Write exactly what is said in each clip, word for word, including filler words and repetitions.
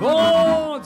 Bom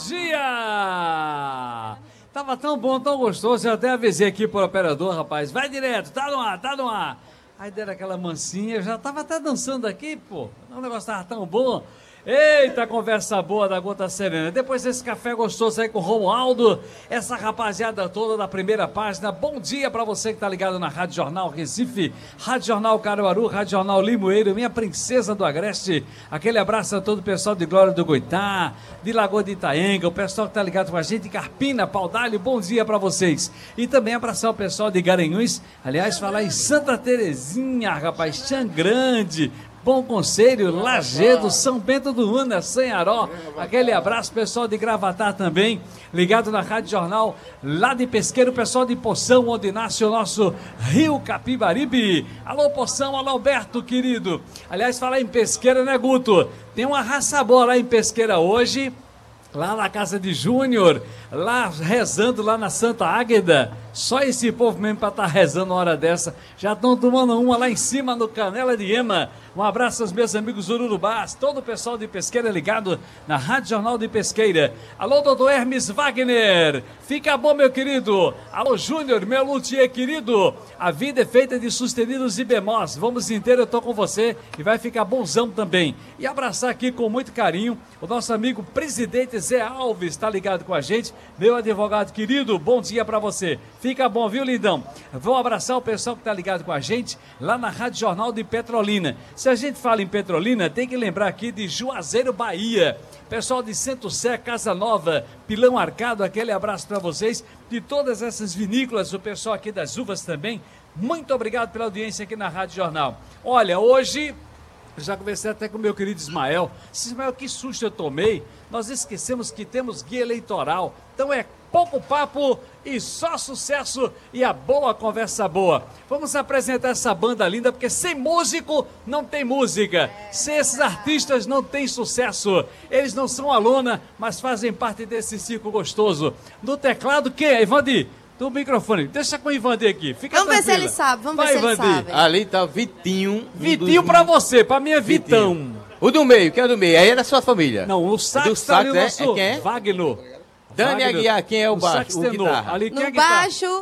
dia! Tava tão bom, tão gostoso, eu até avisei aqui pro operador, rapaz, vai direto, tá no ar, tá no ar. Aí deram aquela mansinha, eu já tava até dançando aqui, pô, o negócio tava tão bom. Eita, conversa boa da Gota Serena. Depois desse café gostoso aí com o Romualdo, essa rapaziada toda da primeira página. Bom dia pra você que tá ligado na Rádio Jornal Recife, Rádio Jornal Caruaru, Rádio Jornal Limoeiro, minha princesa do Agreste. Aquele abraço a todo o pessoal de Glória do Goitá, de Lagoa de Itaenga, o pessoal que tá ligado com a gente, Carpina, Paudalho, bom dia pra vocês. E também abraçar o pessoal de Garanhuns, aliás, falar em Santa Terezinha, rapaz, Chã Grande, Bom Conselho, Lagedo, São Bento do Una, Sanharó, aquele abraço, pessoal de Gravatá também, ligado na Rádio Jornal, lá de Pesqueiro, pessoal de Poção, onde nasce o nosso Rio Capibaribe. Alô, Poção, alô, Alberto, querido. Aliás, falar em Pesqueira, né, Guto? Tem uma raça boa lá em Pesqueira hoje, lá na casa de Júnior, lá rezando lá na Santa Águeda. Só esse povo mesmo para estar tá rezando uma hora dessa. Já estão tomando uma lá em cima no Canela de Ema. Um abraço aos meus amigos ururubás, todo o pessoal de Pesqueira ligado na Rádio Jornal de Pesqueira. Alô, doutor Hermes Wagner, fica bom, meu querido. Alô, Júnior, meu luthier querido. A vida é feita de sustenidos e bemós. Vamos inteiro, eu tô com você e vai ficar bonzão também. E abraçar aqui com muito carinho o nosso amigo presidente Zé Alves, tá ligado com a gente. Meu advogado querido, bom dia para você. Fica bom, viu, lindão? Vou abraçar o pessoal que tá ligado com a gente lá na Rádio Jornal de Petrolina. Se a gente fala em Petrolina, tem que lembrar aqui de Juazeiro, Bahia. Pessoal de Centro Sé, Casa Nova, Pilão Arcado, aquele abraço para vocês. De todas essas vinícolas, o pessoal aqui das uvas também. Muito obrigado pela audiência aqui na Rádio Jornal. Olha, hoje, já conversei até com o meu querido Ismael. Ismael, que susto eu tomei. Nós esquecemos que temos guia eleitoral. Então é pouco papo e só sucesso e a boa conversa boa. Vamos apresentar essa banda linda, porque sem músico não tem música. Sem esses artistas não tem sucesso. Eles não são aluna, mas fazem parte desse circo gostoso. No teclado, quem é, Ivandir? Do microfone. Deixa com o Ivandir aqui. Fica vamos tranquila. ver se ele sabe. Vamos Vai, ver se Ivandir. ele sabe. Ali tá o Vitinho. Vitinho pra você, pra mim é Vitão. Vitinho. O do meio, quem é o do meio? Aí é da sua família. Não, o sax, do tá sax ali o é, nosso é quem é? Wagner. Dani Wagner. Aguiar, quem é o, o baixo? sax O tenor. guitarra. Ali, quem é No guitarra? baixo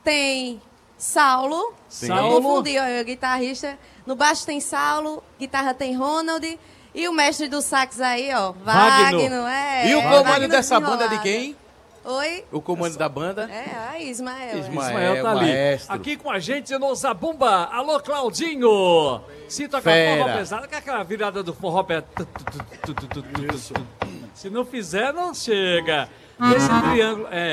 tem Saulo. Sim. Eu Saulo. confundi, ó, o guitarrista. No baixo tem Saulo, guitarra tem Ronald. E o mestre do sax aí, ó, Wagner. Wagner, é. E o é, comando Wagner dessa desenrolado. banda de quem? Oi? O comando da banda? É, a Ismael. Ismael. Ismael tá ali. maestro. Aqui com a gente no Zabumba. Alô, Claudinho. Sinto aquela Fera. forró pesada, com aquela virada do forró pé. Se não fizer, não chega. Esse triângulo. É.